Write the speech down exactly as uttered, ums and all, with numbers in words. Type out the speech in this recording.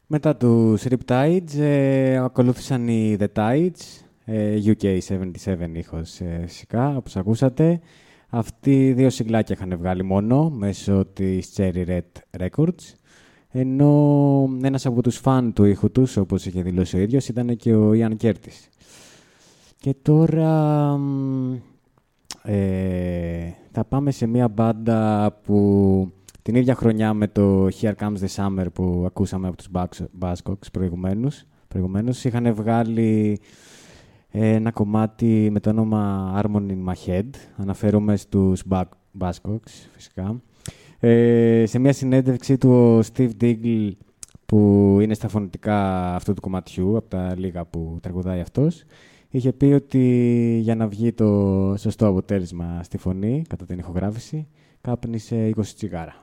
Μετά τους Riptides ε, ακολούθησαν οι The Tides, ε, γιου κέι εβδομήντα επτά ήχος ε, φυσικά, όπως ακούσατε. Αυτοί δύο σιγκλάκια είχαν βγάλει μόνο μέσω της Cherry Red Records, ενώ ένας από τους φαν του ήχου τους, όπως είχε δηλώσει ο ίδιος, ήταν και ο Ian Curtis. Και τώρα ε, θα πάμε σε μια μπάντα που την ίδια χρονιά με το Here Comes the Summer που ακούσαμε από τους Buzzcocks προηγουμένως, προηγουμένως είχαν βγάλει ένα κομμάτι με το όνομα Harmony in My Head. Αναφέρομαι στους Buzzcocks φυσικά. Ε, σε μια συνέντευξη του ο Steve Diggle, που είναι στα φωνητικά αυτού του κομματιού, από τα λίγα που τραγουδάει αυτός, είχε πει ότι για να βγει το σωστό αποτέλεσμα στη φωνή, κατά την ηχογράφηση, κάπνισε είκοσι τσιγάρα.